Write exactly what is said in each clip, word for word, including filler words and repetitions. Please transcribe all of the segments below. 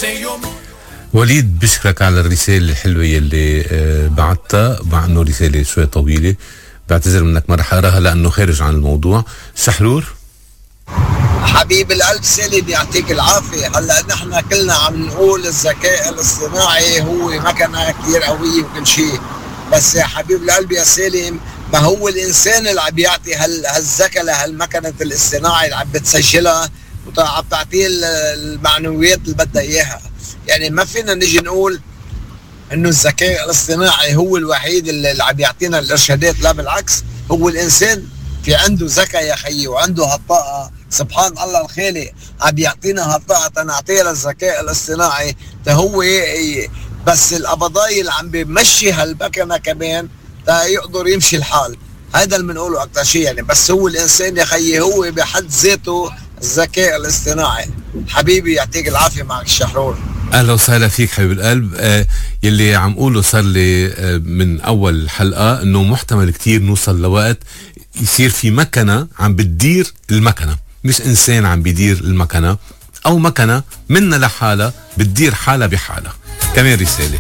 وليد بشكرك على الرسالة الحلوة يلي بعتها، مع انه رسالة شوي طويلة، بعتذر منك ما رح اقراها لانه خارج عن الموضوع. شحرور حبيب القلب سالم يعطيك العافية. هلا نحن كلنا عم نقول الذكاء الاصطناعي هو مكنة كتير قوية وكل شيء، بس يا حبيب القلب يا سالم ما هو الانسان اللي عم يعطي هالذكاء لهالمكنة الاصطناعي اللي عم بتسجلها وعم تعطيه المعنويات اللي بدها اياها. يعني ما فينا نجي نقول انه الذكاء الاصطناعي هو الوحيد اللي عم يعطينا الارشادات، لا بالعكس، هو الانسان في عنده ذكاء يا خيي وعنده هالطاقة. سبحان الله الخالق عم يعطينا هالطاقة تنعطيها للذكاء الاصطناعي تا هو بس القبضاي اللي عم بيمشي هالمكنة كمان تا يقدر يمشي الحال. هذا اللي بنقوله اكثر شيء يعني. بس هو الانسان يا خيي هو بحد ذاته الذكاء الاصطناعي. حبيبي يعطيك العافية معك الشحرور. اهلا وسهلا فيك حبيب القلب. آه يلي عم قوله صار لي آه من اول حلقة انه محتمل كتير نوصل لوقت يصير في مكنة عم بتدير المكنة، مش انسان عم بيدير المكنة، او مكنة منا لحالها بتدير حالها بحالها. كمان رسالة.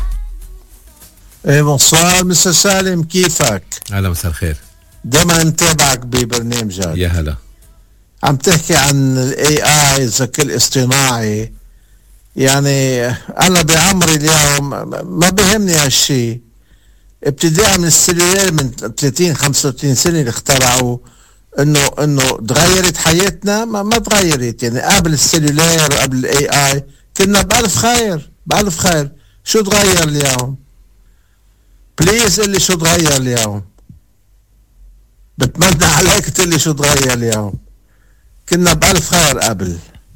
ايه بونسوار مسا سالم، كيفك؟ اهلا مساء الخير. دائما نتابعك ببرنامجك. يا هلا. عم تحكي عن الاي اي الذكاء الاصطناعي، يعني انا بعمري اليوم ما بيهمني هالشي، ابتداء من السلولار من ثلاثين خمسة وثلاثين سنة اللي اخترعوا انه انه تغيرت حياتنا. ما, ما تغيرت يعني. قبل السلولار وقبل الاي اي كنا بألف خير بألف خير. شو تغير اليوم؟ بليز قل لي شو تغير اليوم، بتمنى عليك تقول لي شو تغير اليوم. كنا بألف خير قبل.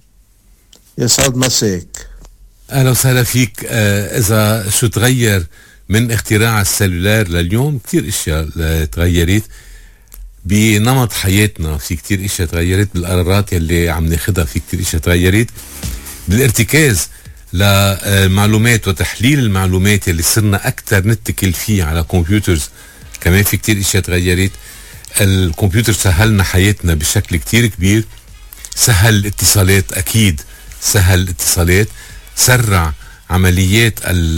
يسعد مساك. اهلا وسهلا فيك. آه اذا شو تغير من اختراع السلولار لليوم، كتير اشياء تغيرت بنمط حياتنا، في كتير اشياء تغيرت بالقرارات يلي عم ناخدها، في كتير اشياء تغيرت بالارتكاز لمعلومات وتحليل المعلومات يلي صرنا اكتر نتكل فيه على كمبيوترز. كمان في كتير اشياء تغيرت. الكمبيوتر سهلنا حياتنا بشكل كتير كبير، سهل الاتصالات، اكيد سهل الاتصالات، سرع عمليات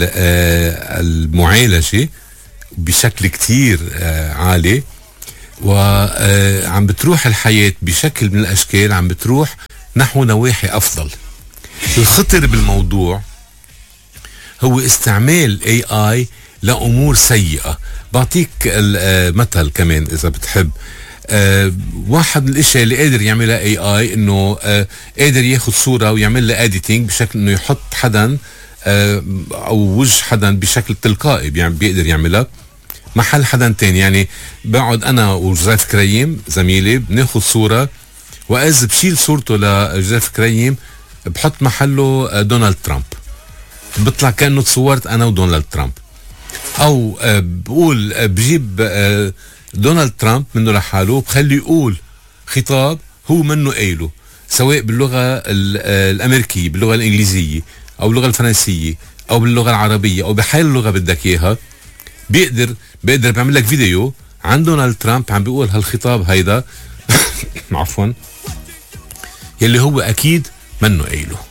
المعالجة بشكل كتير عالي، وعم بتروح الحياة بشكل من الأشكال، عم بتروح نحو نواحي أفضل. الخطر بالموضوع هو استعمال اي اي لأمور سيئة. بعطيك المثل كمان إذا بتحب. أه واحد من الاشياء اللي قادر يعملها اي اي انه أه قادر ياخد صورة ويعمل لها اديتنج بشكل انه يحط حدا أه او وجه حدا بشكل تلقائي، يعني بيقدر يعملها محل حدا تاني. يعني بقعد انا وجوزيف كريم زميلي بناخد صورة، واذ بشيل صورته لجوزيف كريم بحط محله دونالد ترامب، بيطلع كأنه تصورت انا ودونالد ترامب. او أه بقول أه بجيب أه دونالد ترامب منه لحاله، بخلي يقول خطاب هو منه قايله، سواء باللغة الأمريكية، باللغة الإنجليزية، أو باللغة الفرنسية، أو باللغة العربية، أو بحال اللغة بدك إياها. بيقدر بيقدر بيعمل لك فيديو عن دونالد ترامب عم بيقول هالخطاب هيدا عفوا يلي هو أكيد منه قايله.